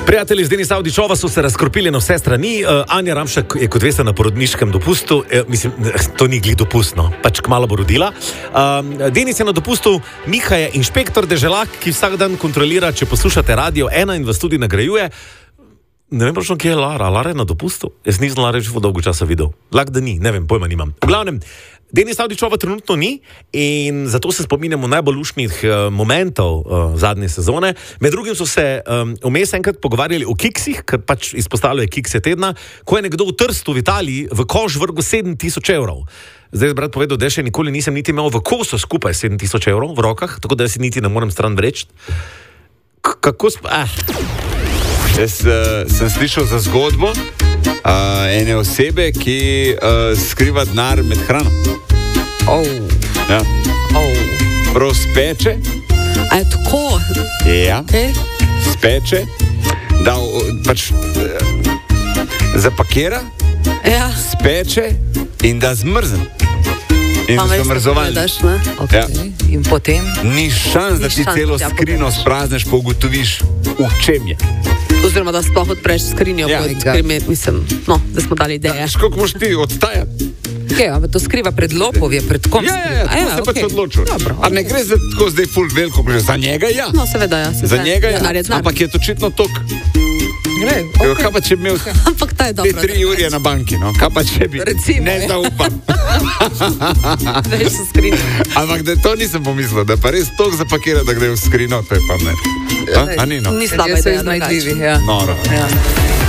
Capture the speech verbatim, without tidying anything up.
Prijatelji z Denisa Avdićova so se razkropili na vse strani. Uh, Anja Ramšek je, kot veste, na porodniškem dopustu. E, mislim, to ni glih dopustno, pač kmalu bo rodila. Uh, Denis je na dopustu, Miha je inšpektor deželak, ki vsak dan kontrolira, če poslušate Radio ena in vas tudi nagrajuje. Ne vem, prošno, kje je Lara. Lara je na dopustu? Jaz nisem Lara že v dolgo časa videl. Lak, da ni, ne vem, pojma nimam. V glavnem, Denis Avdićova trenutno ni in zato se spominjamo najbolj luštnih uh, momentov uh, zadnje sezone. Med drugim so se um, vmes enkrat pogovarjali o kiksih, ker pač izpostavljajo kikse tedna, ko je nekdo v Trstu v Italiji v koš vrgel sedem tisoč evrov. Zdaj, brat, povedal, da še nikoli nisem niti imel v kosu skupaj sedem tisoč evrov v rokah, tako da si niti ne morem stran vreči. K- kako sp... Ah. Jaz uh, sem slišal za zgodbo uh, ene osebe, ki uh, skriva denar med hrano. Oh. Ja. Oh. Prav speče. A je tako? Ja. Okay. Speče. Da pač uh, zapakira, Ja. speče in da zmrzne. In Pa da veš, so mrzovali. da ne? Okay. Ja. In potem? Ni šans, da Ni ti šans, celo da skrino pobereš. sprazneš, pa ugotoviš, v čem je. Oziroma, da sploh odpreš skrinjo, Ja. kot primer, mislim, no, da smo dali ideje. Veš, koliko moš ti odstajati? Okay, ampak to skriva pred lopov, je pred kom? Ja, ja, ja, tako se pač okej. odločil. Dobro, A ne gre za tako zdaj ful veliko, za njega ja. No, seveda, ja. Se Za zna. njega ja, Denar je denar. ampak je točitno tok. Gre, Okay. okay. Kaj pa če bi imel Ampak ta je te dobro. tri ure na banki, no? Kaj pa če bi Recimo, ne ja. zaupam. Veš, so skrinje. Ampak da to nisem pomislil, da pa res tok zapakira, da gre v skrino, to je pa ne. A, a ni no? Ni slaba Ljudje so ideja, drugače. iznajdljivi, ja. Noro. Ja.